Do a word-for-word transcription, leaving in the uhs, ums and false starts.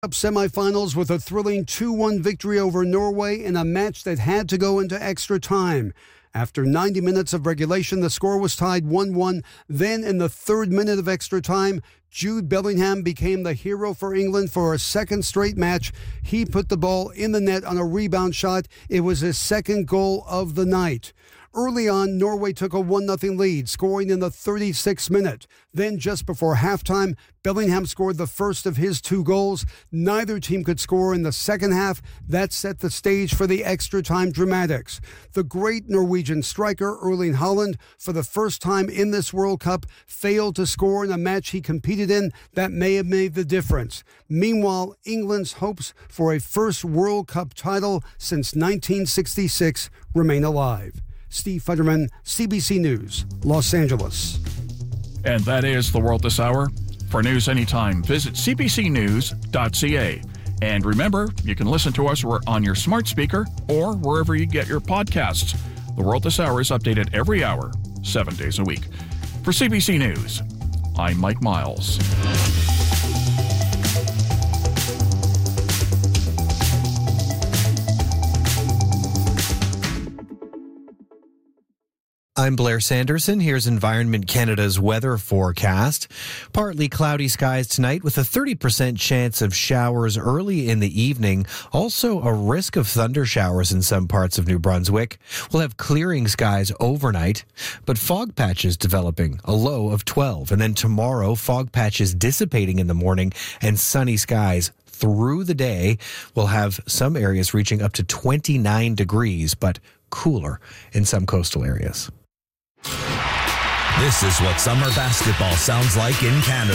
Up semifinals with a thrilling two one victory over Norway in a match that had to go into extra time. After ninety minutes of regulation, the score was tied one one. Then in the third minute of extra time, Jude Bellingham became the hero for England for a second straight match. He put the ball in the net on a rebound shot. It was his second goal of the night. Early on, Norway took a one nothing lead, scoring in the thirty-sixth minute. Then, just before halftime, Bellingham scored the first of his two goals. Neither team could score in the second half. That set the stage for the extra time dramatics. The great Norwegian striker Erling Haaland, for the first time in this World Cup, failed to score in a match he competed in that may have made the difference. Meanwhile, England's hopes for a first World Cup title since nineteen sixty-six remain alive. Steve Futterman, C B C News, Los Angeles. And that is the World This Hour. For news anytime, visit c b c news dot c a. And remember, you can listen to us on your smart speaker or wherever you get your podcasts. The World This Hour is updated every hour, seven days a week. For C B C News, I'm Mike Miles. I'm Blair Sanderson. Here's Environment Canada's weather forecast. Partly cloudy skies tonight with a thirty percent chance of showers early in the evening. Also a risk of thunder showers in some parts of New Brunswick. We'll have clearing skies overnight, but fog patches developing, a low of twelve. And then tomorrow, fog patches dissipating in the morning and sunny skies through the day. We'll have some areas reaching up to twenty-nine degrees, but cooler in some coastal areas. This is what summer basketball sounds like in Canada.